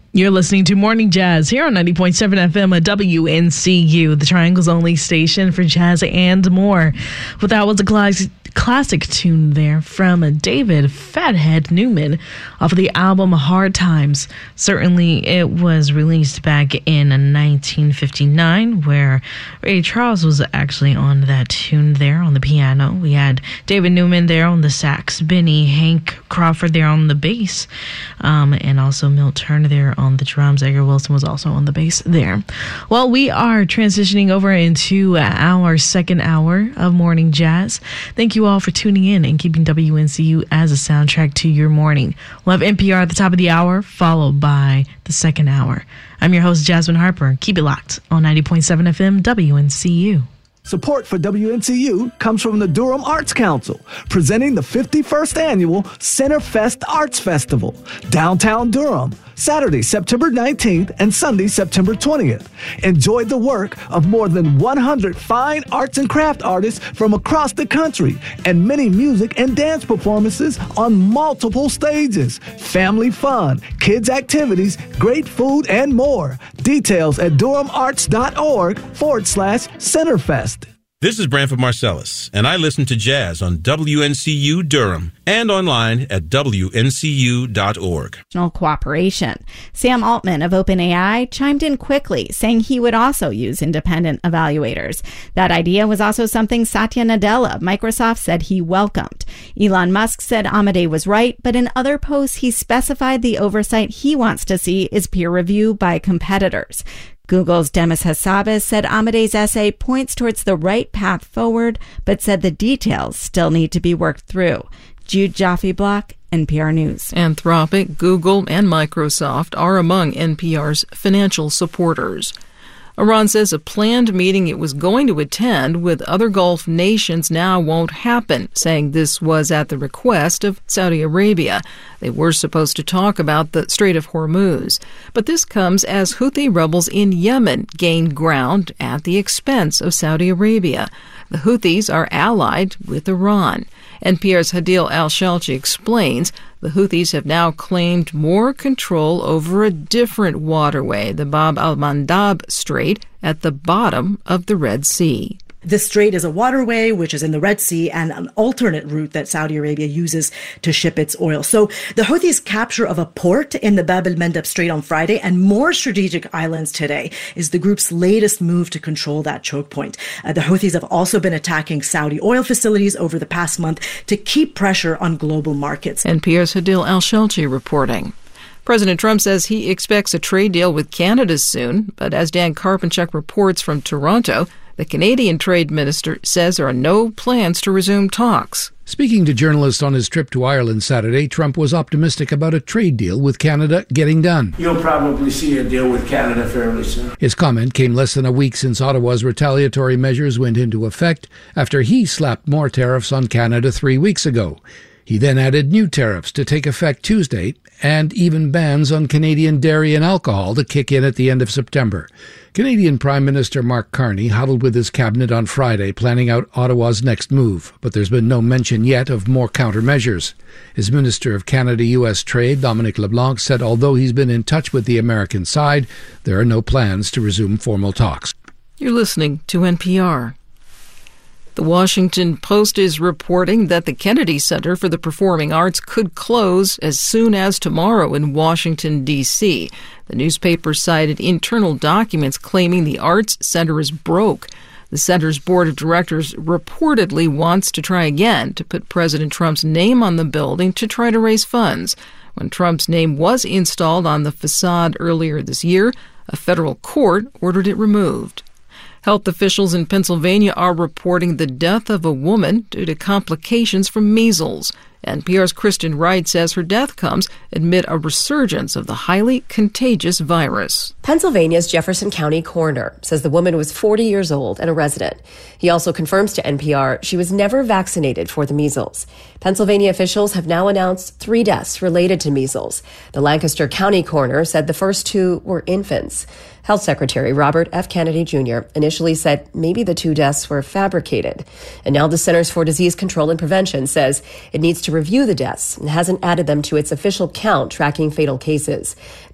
You're listening to Morning Jazz here on 90.7 FM at WNCU, the Triangle's only station for jazz and more. Well, that was a classic tune there from David Fathead Newman off of the album Hard Times. Certainly, it was released back in 1959, where Ray Charles was actually on that tune there on the piano. We had David Newman there on the sax, Benny Hank Crawford there on the bass, and also Milt Turner there on the drums. Edgar Wilson was also on the bass there. Well, we are transitioning over into our second hour of Morning Jazz. Thank you all for tuning in and keeping WNCU as a soundtrack to your morning. We'll have NPR at the top of the hour, followed by the second hour. I'm your host, Jasmine Harper. Keep it locked on 90.7 FM WNCU. Support for WNCU comes from the Durham Arts Council, presenting the 51st Annual Centerfest Arts Festival, downtown Durham, Saturday, September 19th and Sunday, September 20th. Enjoy the work of more than 100 fine arts and craft artists from across the country and many music and dance performances on multiple stages. Family fun, kids activities, great food, and more. Details at durhamarts.org/Centerfest. This is Branford Marcellus, and I listen to jazz on WNCU Durham and online at WNCU.org. Cooperation. Sam Altman of OpenAI chimed in quickly, saying he would also use independent evaluators. That idea was also something Satya Nadella of Microsoft said he welcomed. Elon Musk said Amade was right, but in other posts he specified the oversight he wants to see is peer review by competitors. Google's Demis Hassabis said Amade's essay points towards the right path forward, but said the details still need to be worked through. Jude Jaffe-Block, NPR News. Anthropic, Google, and Microsoft are among NPR's financial supporters. Iran says a planned meeting it was going to attend with other Gulf nations now won't happen, saying this was at the request of Saudi Arabia. They were supposed to talk about the Strait of Hormuz. But this comes as Houthi rebels in Yemen gain ground at the expense of Saudi Arabia. The Houthis are allied with Iran. NPR's Hadil Al-Shalchi explains the Houthis have now claimed more control over a different waterway, the Bab al-Mandab Strait, at the bottom of the Red Sea. This strait is a waterway which is in the Red Sea and an alternate route that Saudi Arabia uses to ship its oil. So the Houthis' capture of a port in the Bab al-Mandab Strait on Friday and more strategic islands today is the group's latest move to control that choke point. The Houthis have also been attacking Saudi oil facilities over the past month to keep pressure on global markets. NPR's Hadil Al-Shalchi reporting. President Trump says he expects a trade deal with Canada soon, but as Dan Karpenchuk reports from Toronto, the Canadian Trade Minister says there are no plans to resume talks. Speaking to journalists on his trip to Ireland Saturday, Trump was optimistic about a trade deal with Canada getting done. You'll probably see a deal with Canada fairly soon. His comment came less than a week since Ottawa's retaliatory measures went into effect after he slapped more tariffs on Canada 3 weeks ago. He then added new tariffs to take effect Tuesday and even bans on Canadian dairy and alcohol to kick in at the end of September. Canadian Prime Minister Mark Carney huddled with his cabinet on Friday planning out Ottawa's next move, but there's been no mention yet of more countermeasures. His Minister of Canada-U.S. Trade, Dominic LeBlanc, said although he's been in touch with the American side, there are no plans to resume formal talks. You're listening to NPR. The Washington Post is reporting that the Kennedy Center for the Performing Arts could close as soon as tomorrow in Washington, D.C. The newspaper cited internal documents claiming the Arts Center is broke. The center's board of directors reportedly wants to try again to put President Trump's name on the building to try to raise funds. When Trump's name was installed on the facade earlier this year, a federal court ordered it removed. Health officials in Pennsylvania are reporting the death of a woman due to complications from measles. NPR's Kristen Wright says her death comes amid a resurgence of the highly contagious virus. Pennsylvania's Jefferson County coroner says the woman was 40 years old and a resident. He also confirms to NPR she was never vaccinated for the measles. Pennsylvania officials have now announced 3 deaths related to measles. The Lancaster County coroner said the first 2 were infants. Health Secretary Robert F. Kennedy Jr. initially said maybe the 2 deaths were fabricated. And now the Centers for Disease Control and Prevention says it needs to review the deaths and hasn't added them to its official count tracking fatal cases.